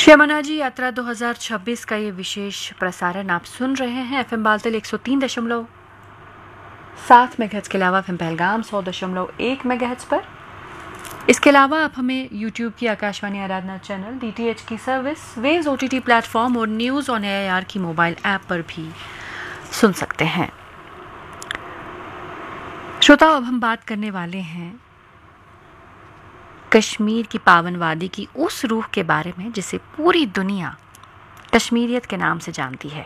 श्री अमरनाथ जी यात्रा 2026 का ये विशेष प्रसारण आप सुन रहे हैं एफएम बालतल 103.7 मेगाहर्ट्ज के अलावा एफएम पहलगाम 100.1 मेगाहर्ट्ज पर। इसके अलावा आप हमें यूट्यूब की आकाशवाणी आराधना चैनल डीटीएच की सर्विस, वेव्स ओटीटी प्लेटफॉर्म और न्यूज़ ऑन एआईआर की मोबाइल ऐप पर भी सुन सकते हैं। श्रोताओ, अब हम बात करने वाले हैं कश्मीर की पावन वादी की उस रूह के बारे में जिसे पूरी दुनिया कश्मीरियत के नाम से जानती है।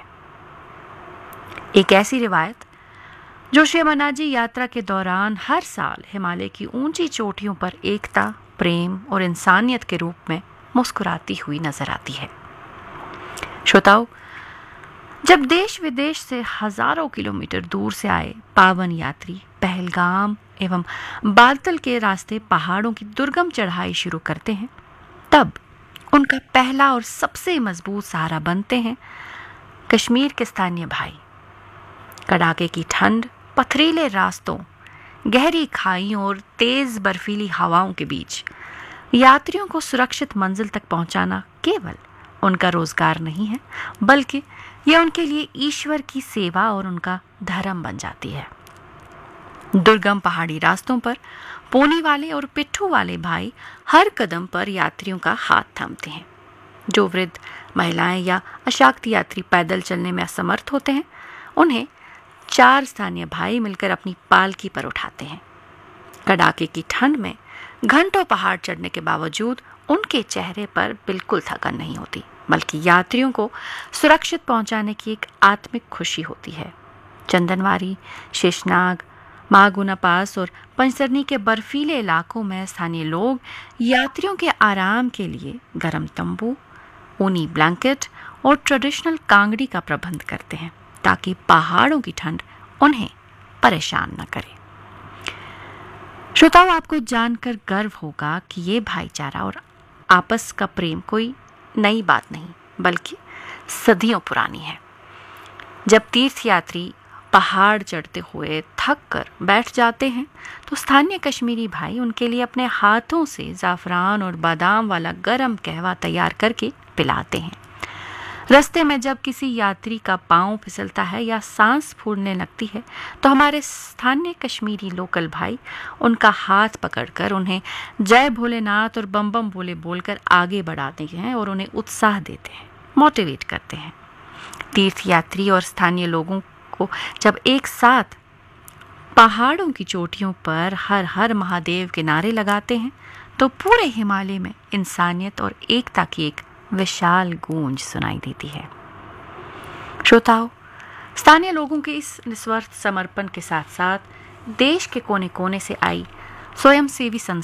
एक ऐसी रिवायत जो श्री अमरनाथ जी यात्रा के दौरान हर साल हिमालय की ऊंची चोटियों पर एकता, प्रेम और इंसानियत के रूप में मुस्कुराती हुई नजर आती है। श्रोताओ, जब देश विदेश से हजारों किलोमीटर दूर से आए पावन यात्री पहलगाम एवं बालतल के रास्ते पहाड़ों की दुर्गम चढ़ाई शुरू करते हैं, तब उनका पहला और सबसे मजबूत सहारा बनते हैं कश्मीर के स्थानीय भाई। कड़ाके की ठंड, पथरीले रास्तों, गहरी खाइयों और तेज बर्फीली हवाओं के बीच यात्रियों को सुरक्षित मंजिल तक पहुंचाना केवल उनका रोजगार नहीं है, बल्कि यह उनके लिए ईश्वर की सेवा और उनका धर्म बन जाती है। दुर्गम पहाड़ी रास्तों पर पोनी वाले और पिट्ठू वाले भाई हर कदम पर यात्रियों का हाथ थामते हैं। जो वृद्ध, महिलाएं या अशाक्त यात्री पैदल चलने में असमर्थ होते हैं, उन्हें 4 स्थानीय भाई मिलकर अपनी पालकी पर उठाते हैं। कड़ाके की ठंड में घंटों पहाड़ चढ़ने के बावजूद उनके चेहरे पर बिल्कुल थकान नहीं होती, बल्कि यात्रियों को सुरक्षित पहुंचाने की एक आत्मिक खुशी होती है। चंदनवारी, शेषनाग, मागुना पास और पंचतरनी के बर्फीले इलाकों में स्थानीय लोग यात्रियों के आराम के लिए गर्म तंबू, ऊनी ब्लैंकेट और ट्रेडिशनल कांगड़ी का प्रबंध करते हैं, ताकि पहाड़ों की ठंड उन्हें परेशान न करे। श्रोताओं, आपको जानकर गर्व होगा कि ये भाईचारा और आपस का प्रेम कोई नई बात नहीं, बल्कि सदियों पुरानी है। जब तीर्थयात्री पहाड़ चढ़ते हुए थक कर बैठ जाते हैं, तो स्थानीय कश्मीरी भाई उनके लिए अपने हाथों से जाफरान और बादाम वाला गरम कहवा तैयार करके पिलाते हैं। रास्ते में जब किसी यात्री का पांव फिसलता है या सांस फूलने लगती है, तो हमारे स्थानीय कश्मीरी लोकल भाई उनका हाथ पकड़कर उन्हें जय भोलेनाथ और बम बम बोले बोलकर आगे बढ़ाते हैं और उन्हें उत्साह देते हैं, मोटिवेट करते हैं। तीर्थयात्री और स्थानीय लोगों को जब एक साथ पहाड़ों की चोटियों पर हर हर महादेव के नारे लगाते हैं, तो पूरे हिमालय में इंसानियत और एकता की एक विशाल गूंज सुनाई देती है। श्रोताओं, स्थानीय लोगों के इस निस्वार्थ समर्पण के साथ साथ देश के कोने कोने से आई स्वयंसेवी